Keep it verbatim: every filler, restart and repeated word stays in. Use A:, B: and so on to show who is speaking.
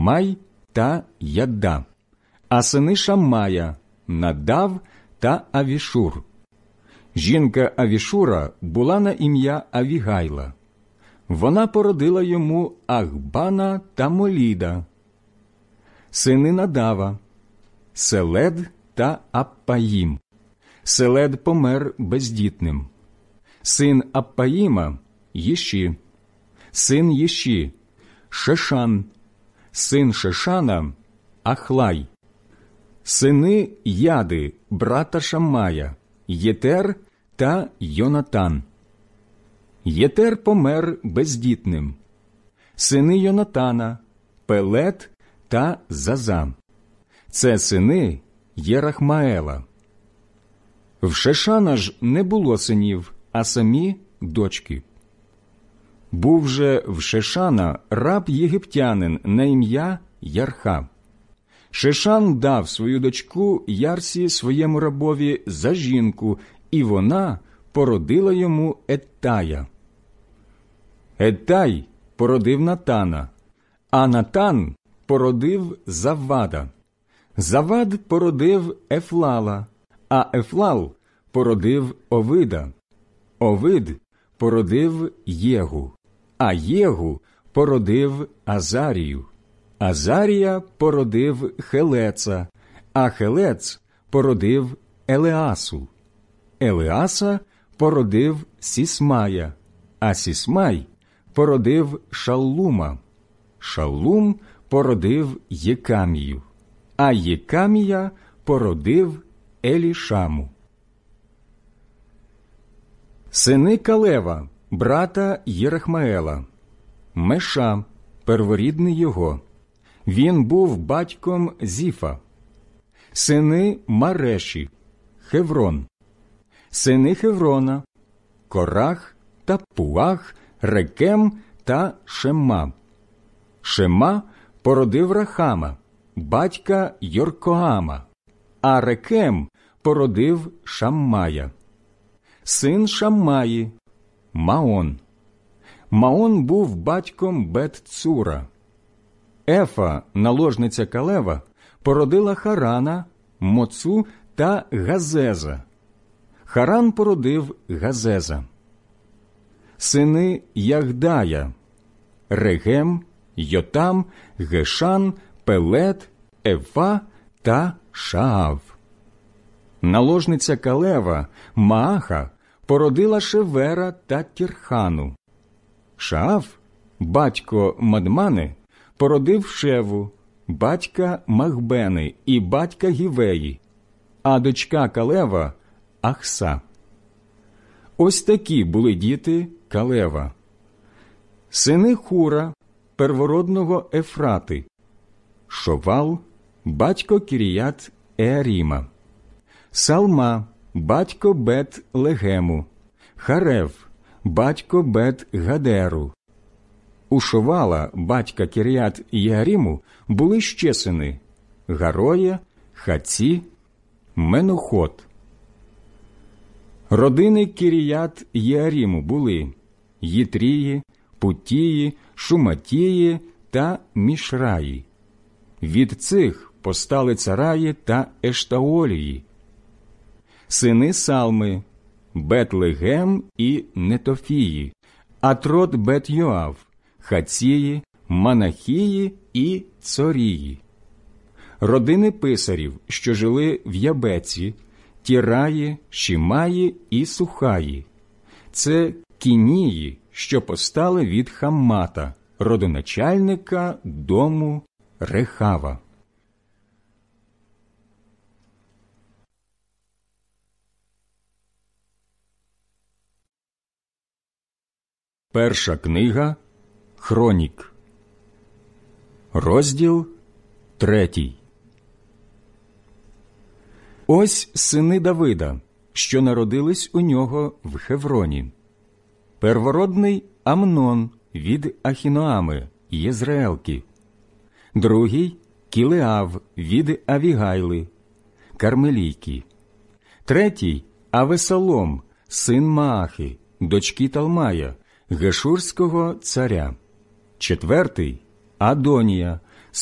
A: Шаммай та Ядда, а сини Шаммая – Надав та Авішур. Жінка Авішура була на ім'я Авігайла. Вона породила йому Ахбана та Моліда. Сини Надава – Селед та Аппаїм. Селед помер бездітним. Син Аппаїма – Єші. Син Єші – Шешан. Син Шешана – Ахлай. Сини Яди, брата Шаммая, Єтер та Йонатан. Єтер помер бездітним. Сини Йонатана – Пелет та Заза. Це сини Єрахмаела. В Шешана ж не було синів, а самі дочки. Був же в Шешана раб єгиптянин на ім'я Ярха. Шешан дав свою дочку Ярсі своєму рабові за жінку, і вона породила йому Еттая. Еттай породив Натана, а Натан породив Завада. Завад породив Ефлала, а Ефлал породив Овида. Овид породив Єгу, а Єгу породив Азарію. Азарія породив Хелеца, а Хелец породив Елеасу. Елеаса породив Сісмая, а Сісмай породив Шаллума. Шаллум породив Єкамію, а Єкамія породив Елішаму. Сини Калева, брата Єрахмаела. Меша, перворідний його. Він був батьком Зіфа. Сини Мареші, Хеврон. Сини Хеврона – Корах та Пуах, Рекем та Шема. Шема породив Рахама, батька Йоркоама, а Рекем породив Шаммая. Син Шаммаї – Маон. Маон був батьком Бет-Цура. Ефа, наложниця Калева, породила Харана, Моцу та Газеза. Харан породив Газеза. Сини Ягдая – Регем, Йотам, Гешан, Пелет, Ефа та Шаав. Наложниця Калева, Мааха, породила Шевера та Тірхану. Шаав, батько Мадмани, породив Шеву, батька Махбени і батька Гівеї, а дочка Калева – Ахса. Ось такі були діти Калева. Сини Хура, первородного Ефрати. Шовал, батько Кіріят Еаріма. Салма, батько Бет-Легему. Харев, батько Бет-Гадеру. У Шовала, батька Кіріят Єаріму, були ще сини – Гароя, Хаці, Менохот. Родини Кіріят Єаріму були Їтрії, Путії, Шуматії та Мішраї. Від цих постали Цараї та Ештаолії. Сини Салми – Бет-Легем і Нетофії, Атрот Бет-Йоав, Хації, Манахії і Цорії. Родини писарів, що жили в Ябеці, Тіраї, Шімаї і Сухаї. Це Кінії, що постали від Хаммата, родоначальника дому Рехава. Перша книга Хронік. Розділ третій. Ось сини Давида, що народились у нього в Хевроні. Первородний Амнон від Ахіноами, Єзреелки. Другий Кілеав від Авігайли, Кармелійки. Третій Авесалом, син Маахи, дочки Талмая, гешурського царя. Четвертий Адонія,